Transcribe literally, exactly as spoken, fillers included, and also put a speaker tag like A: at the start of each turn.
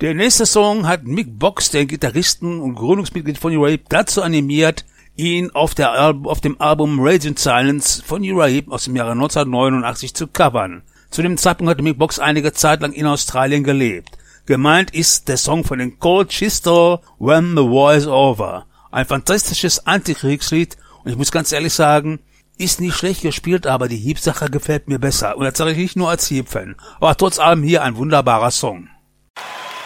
A: Der nächste Song hat Mick Box, den Gitarristen und Gründungsmitglied von Uriah Heep, dazu animiert, ihn auf, der Al- auf dem Album Raging Silence von Uriah Heep aus dem Jahre neunzehnhundertneunundachtzig zu covern. Zu dem Zeitpunkt hatte Mick Box einige Zeit lang in Australien gelebt. Gemeint ist der Song von den Cold Chisel, When the War is Over. Ein fantastisches Antikriegslied und ich muss ganz ehrlich sagen, ist nicht schlecht gespielt, aber die Heep-Sache gefällt mir besser. Und das sage ich nicht nur als Heep-Fan. Aber trotz allem hier ein wunderbarer Song.